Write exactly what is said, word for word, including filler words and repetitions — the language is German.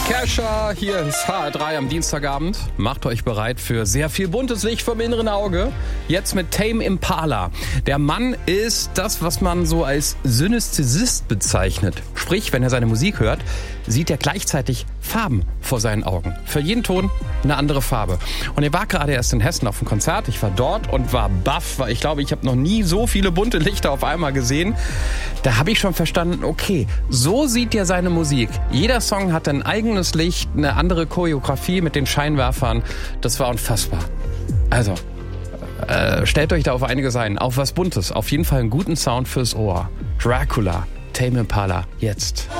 Kesha, hier ist H R drei am Dienstagabend. Macht euch bereit für sehr viel buntes Licht vom inneren Auge. Jetzt mit Tame Impala. Der Mann ist das, was man so als Synästhesist bezeichnet. Sprich, wenn er seine Musik hört, sieht er gleichzeitig Farben vor seinen Augen. Für jeden Ton eine andere Farbe. Und er war gerade erst in Hessen auf einem Konzert. Ich war dort und war baff, weil ich glaube, ich habe noch nie so viele bunte Lichter auf einmal gesehen. Da habe ich schon verstanden, okay, so sieht er seine Musik. Jeder Song hat ein eigenes Licht, eine andere Choreografie mit den Scheinwerfern. Das war unfassbar. Also, äh, stellt euch da auf einiges ein. Auf was Buntes. Auf jeden Fall einen guten Sound fürs Ohr. Dracula, Tame Impala, jetzt.